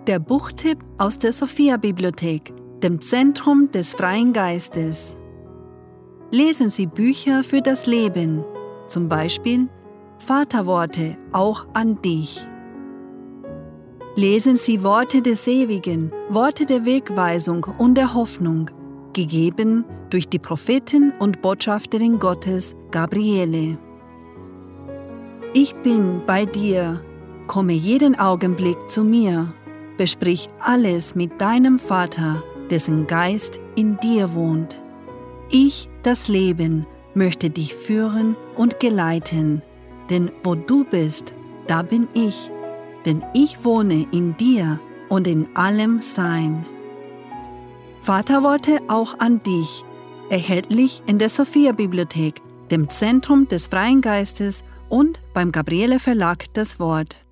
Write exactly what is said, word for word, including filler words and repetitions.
Der Buchtipp aus der Sophia-Bibliothek, dem Zentrum des Freien Geistes. Lesen Sie Bücher für das Leben, zum Beispiel Vaterworte auch an dich. Lesen Sie Worte des Ewigen, Worte der Wegweisung und der Hoffnung, gegeben durch die Prophetin und Botschafterin Gottes Gabriele. Ich bin bei dir, komme jeden Augenblick zu mir, besprich alles mit deinem Vater, dessen Geist in dir wohnt. Ich, das Leben, möchte dich führen und geleiten, denn wo du bist, da bin ich, denn ich wohne in dir und in allem Sein. Vaterworte auch an dich, erhältlich in der Sophia-Bibliothek, dem Zentrum des Freien Geistes und beim Gabriele Verlag Das Wort.